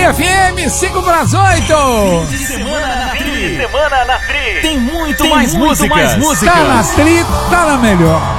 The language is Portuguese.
FM, 5 para as 8. Semana na Tri. Tem muito mais música. Tá na Tri, tá na melhor.